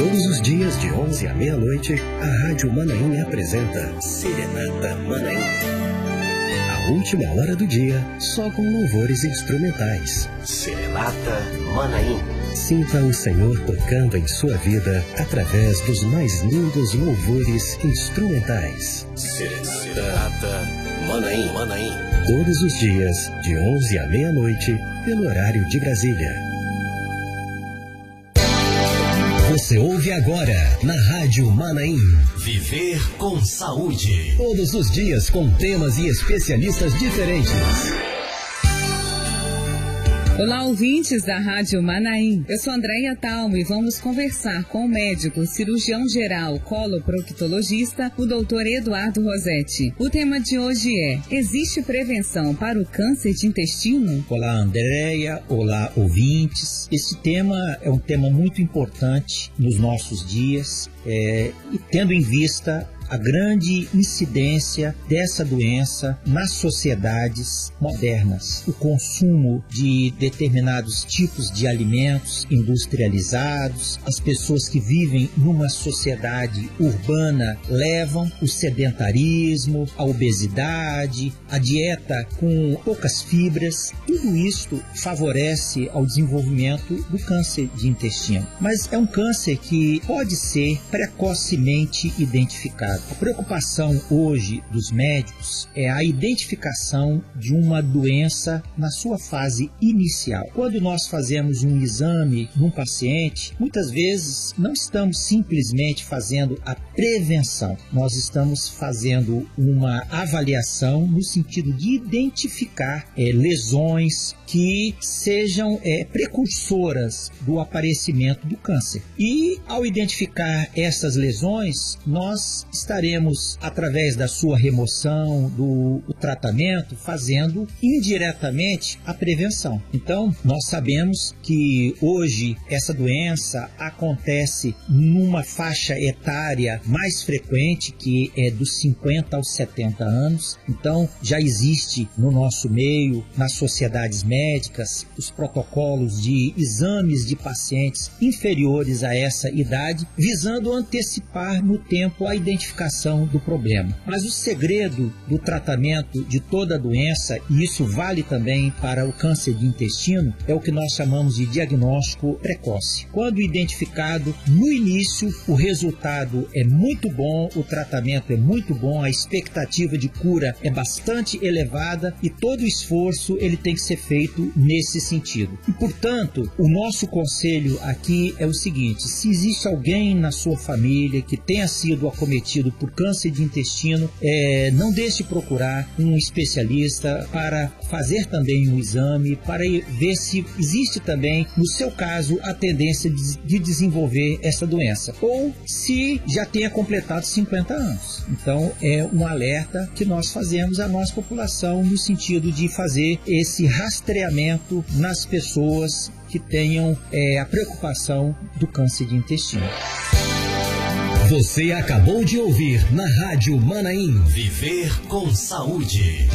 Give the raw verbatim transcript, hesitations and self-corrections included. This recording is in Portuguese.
Todos os dias, de onze à meia-noite, a Rádio Manaim apresenta Serenata Manaim. A última hora do dia, só com louvores instrumentais. Serenata Manaim. Sinta o Senhor tocando em sua vida através dos mais lindos louvores instrumentais. Serenata Manaim. Manaim. Todos os dias, de onze à meia-noite, pelo horário de Brasília. Você ouve agora, na Rádio Manaim, Viver com Saúde. Todos os dias com temas e especialistas diferentes. Olá, ouvintes da Rádio Manaim. Eu sou Andréia Talmo e vamos conversar com o médico, cirurgião geral, coloproctologista, o doutor Eduardo Rosetti. O tema de hoje é: existe prevenção para o câncer de intestino? Olá, Andréia. Olá, ouvintes. Esse tema é um tema muito importante nos nossos dias, é, e tendo em vista a grande incidência dessa doença nas sociedades modernas. O consumo de determinados tipos de alimentos industrializados, as pessoas que vivem numa sociedade urbana levam o sedentarismo, a obesidade, a dieta com poucas fibras. Tudo isto favorece ao desenvolvimento do câncer de intestino. Mas é um câncer que pode ser precocemente identificado. A preocupação hoje dos médicos é a identificação de uma doença na sua fase inicial. Quando nós fazemos um exame num paciente, muitas vezes não estamos simplesmente fazendo a prevenção, nós estamos fazendo uma avaliação no sentido de identificar é, lesões que sejam é, precursoras do aparecimento do câncer. E ao identificar essas lesões, nós estaremos, através da sua remoção, do, do tratamento, fazendo indiretamente a prevenção. Então, nós sabemos que hoje essa doença acontece numa faixa etária mais frequente, que é dos cinquenta aos setenta anos. Então, já existe no nosso meio, nas sociedades médicas, os protocolos de exames de pacientes inferiores a essa idade, visando antecipar no tempo a identificação do problema. Mas o segredo do tratamento de toda a doença, e isso vale também para o câncer de intestino, é o que nós chamamos de diagnóstico precoce. Quando identificado no início, o resultado é muito bom, o tratamento é muito bom, a expectativa de cura é bastante elevada e todo o esforço ele tem que ser feito nesse sentido. E, portanto, o nosso conselho aqui é o seguinte: se existe alguém na sua família que tenha sido acometido por câncer de intestino, é, não deixe de procurar um especialista para fazer também um exame, para ver se existe também, no seu caso, a tendência de, de desenvolver essa doença, ou se já tenha completado cinquenta anos. Então, é um alerta que nós fazemos à nossa população no sentido de fazer esse rastreamento nas pessoas que tenham é, a preocupação do câncer de intestino. Você acabou de ouvir na Rádio Manaim, Viver com Saúde.